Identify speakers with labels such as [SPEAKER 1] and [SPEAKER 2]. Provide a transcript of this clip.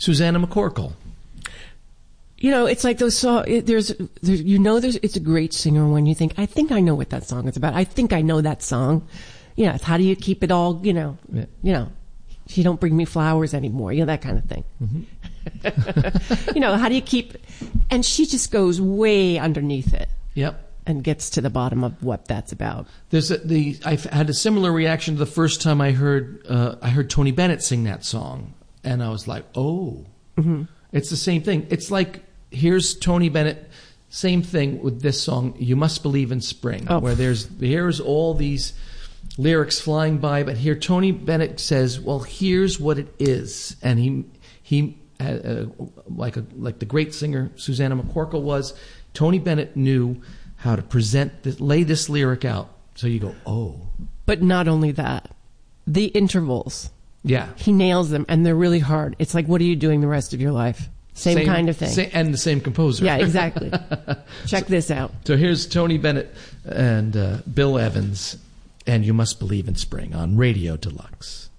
[SPEAKER 1] Susanna McCorkle.
[SPEAKER 2] It's like those songs. It's a great singer when you think, I think I know what that song is about. I think I know that song. It's how do you keep it all, she don't bring me flowers anymore, that kind of thing.
[SPEAKER 1] Mm-hmm.
[SPEAKER 2] How do you keep, and she just goes way underneath it.
[SPEAKER 1] Yep.
[SPEAKER 2] And gets to the bottom of what that's about.
[SPEAKER 1] I've had a similar reaction to the first time I heard Tony Bennett sing that song. And I was like, oh,
[SPEAKER 2] mm-hmm.
[SPEAKER 1] It's the same thing. It's like, here's Tony Bennett, same thing with this song, You Must Believe in Spring, where here's all these lyrics flying by, but here Tony Bennett says, well, here's what it is. And he like the great singer Susanna McCorkle was, Tony Bennett knew how to lay this lyric out. So you go, oh.
[SPEAKER 2] But not only that, the intervals.
[SPEAKER 1] Yeah.
[SPEAKER 2] He nails them, and they're really hard. It's like, what are you doing the rest of your life? Same kind of thing.
[SPEAKER 1] And the same composer.
[SPEAKER 2] Yeah, exactly. Check this out.
[SPEAKER 1] So here's Tony Bennett and Bill Evans, and You Must Believe in Spring on Radio Deluxe.